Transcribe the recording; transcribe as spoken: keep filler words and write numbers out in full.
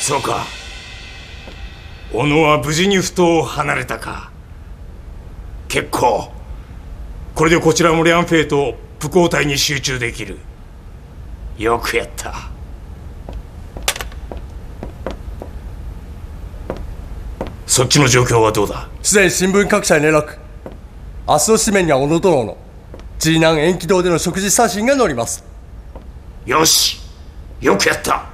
そうか。小野は無事に埠頭を離れたか。結構。これでこちらもリャンフェイと武工隊に集中できる。よくやった。そっちの状況はどうだ？ すでに新聞各社に連絡。明日の紙面には小野殿の次男延期堂での食事写真が載ります。 よし、よくやった。